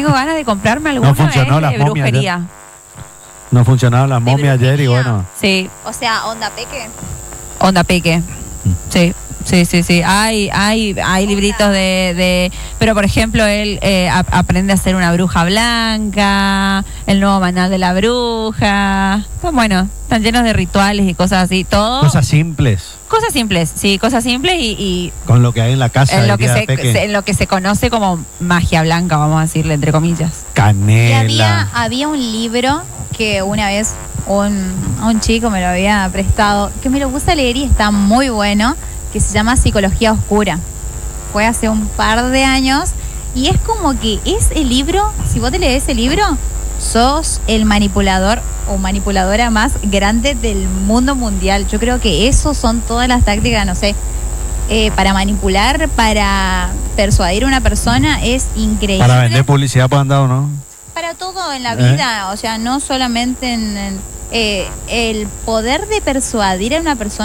Tengo ganas de comprarme alguna No funcionó de las momias brujería. No funcionaban las De momias ayer y brujería. bueno. Sí, O sea, onda peque. onda peque. Sí. Sí. Hay libritos pero por ejemplo él aprende a ser una bruja blanca, el nuevo manual de la bruja. Están bueno, están llenos de rituales y cosas así, todo. Cosas simples. Cosas simples, sí, cosas simples y Con lo que hay en la casa. en lo que diría Peque. en lo que se conoce como magia blanca, vamos a decirle entre comillas. Y Canela. había un libro que una vez un chico me lo había prestado, que me lo puse a leer y está muy bueno, que se llama Psicología Oscura. Fue hace un par de años y es como que es el libro, si vos te lees ese libro, sos el manipulador o manipuladora más grande del mundo mundial. Yo creo que eso son todas las tácticas, no sé, para manipular, para persuadir a una persona, es increíble. Para vender publicidad por andado, ¿no? Para todo en la vida, o sea, no solamente el poder de persuadir a una persona